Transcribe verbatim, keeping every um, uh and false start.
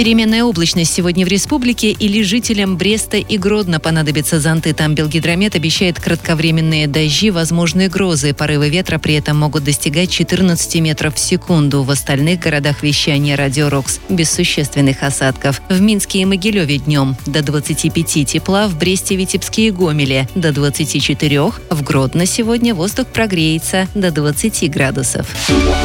Переменная облачность сегодня в республике, или жителям Бреста и Гродно понадобятся зонты. Там Белгидромет обещает кратковременные дожди, возможные грозы. Порывы ветра при этом могут достигать четырнадцати метров в секунду. В остальных городах вещания Радио Рокс без существенных осадков. В Минске и Могилеве днем до двадцати пяти тепла, в Бресте, Витебске и Гомеле до двадцати четырёх. В Гродно сегодня воздух прогреется до двадцати градусов.